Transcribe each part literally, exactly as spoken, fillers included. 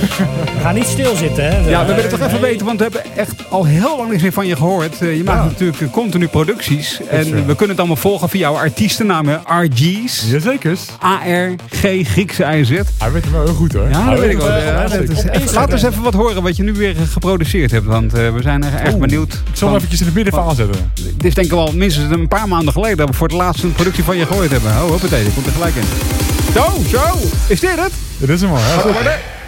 We gaan niet stilzitten, hè? Ja, we willen toch even nee. weten, want we hebben echt al heel lang niks meer van je gehoord. Uh, je maakt Ja. natuurlijk continu producties. En zo. we kunnen het allemaal volgen via jouw artiestennamen. R G's. Jazeker. A R G, Griekse I Z. Hij weet hem wel heel goed hoor. Ja, dat weet ik wel. wel. Ja, dat is echt- laat eens even wat horen wat je nu weer geproduceerd hebt. Want uh, we zijn er echt Oeh. benieuwd. Ik zal van- hem eventjes in het midden van aanzetten. Dit is denk ik wel minstens een paar maanden geleden dat we voor het laatst een productie van je gehoord hebben. Oh, hoppatee, die komt er gelijk in. Zo, zo. Is dit het? Dit is hem hoor. hè? Oh.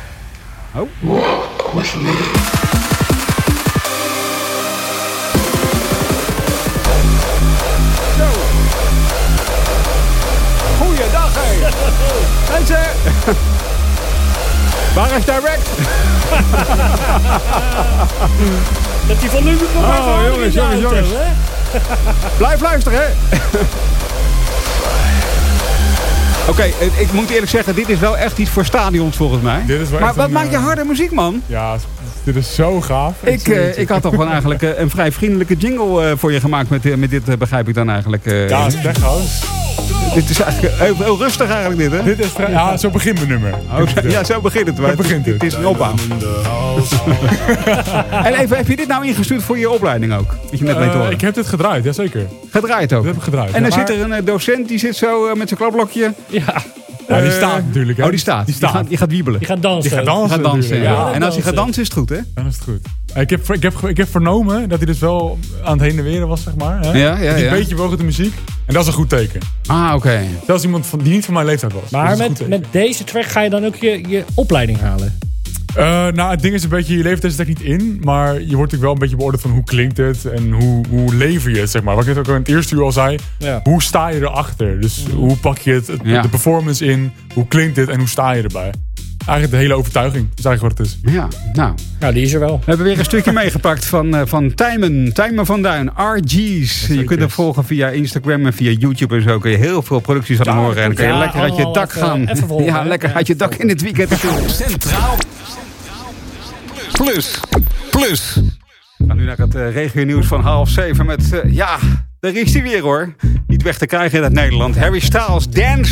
Zo. Goeiedag, hé. Mensen. Waar is direct? Dat die volume nog Oh, even harder jongens, in de jongens, auto, jongens. hè? Blijf luisteren, hè. Oké, okay, ik moet eerlijk zeggen, dit is wel echt iets voor stadions volgens mij. Dit is wel maar echt wat een, maak je uh, harde muziek, man? Ja, dit is zo gaaf. Ik, uh, ik had toch gewoon eigenlijk uh, een vrij vriendelijke jingle uh, voor je gemaakt met, uh, met dit, uh, begrijp ik dan eigenlijk. Uh, Ja, het is echt house. Dit is eigenlijk heel, heel rustig eigenlijk dit, hè? Dit is vrij- ja, zo begint mijn nummer. Oh, ja, zo begint het. Zo begint het. Het is een opbouw. En even, heb je dit nou ingestuurd voor je opleiding ook? Dat je net weet Uh, horen. ik heb dit gedraaid, jazeker. Gedraaid ook. Dit heb ik gedraaid. En dan Ja, zit maar- er een uh, docent, die zit zo uh, met zijn klapblokje. Ja, Ja, die Uh, staat natuurlijk. Hè. Oh, die staat. Die staat. Die gaat, die gaat wiebelen. die gaat dansen. Die gaat Die dansen. gaat dansen. natuurlijk. Ja. Ja, En als hij gaat dansen. dansen is het goed, hè? Dan is het goed. Ik heb, ik, heb, ik heb vernomen dat hij dus wel aan het heen en weer was, zeg maar. Hè? Ja, ja, Dat hij ja. een beetje woog met de muziek. En dat is een goed teken. Ah, oké. Okay. Dat is iemand van, die niet van mijn leeftijd was. Dat Maar is een goed met, teken. met deze track ga je dan ook je, je opleiding halen? Uh, nou, het ding is een beetje, je leeftijd zit er niet in. Maar je wordt natuurlijk wel een beetje beoordeeld van hoe klinkt het. En hoe, hoe lever je het, zeg maar. Wat ik net ook in het eerste uur al zei. Ja. Hoe sta je erachter? Dus hoe pak je het, het- Ja. de performance in? Hoe klinkt dit en hoe sta je erbij? Eigenlijk de hele overtuiging. Dat is eigenlijk wat het is. Ja, nou. Nou, die is er wel. We hebben weer een stukje meegepakt van, uh, van Tijmen. Tijmen van Duin. R G's. Je kunt hem volgen via Instagram en via YouTube en zo. Kun je heel veel producties van hem horen. En dan kun je Ja, lekker uit je allemaal dak even- gaan. even volgen, Ja, hè? lekker Ja, uit je even dak in het weekend. Centraal Plus. Plus. We gaan nu naar het uh, regio-nieuws van half zeven met... Uh, ja, daar is hij weer hoor. Niet weg te krijgen in het Nederland. Harry Styles, Dance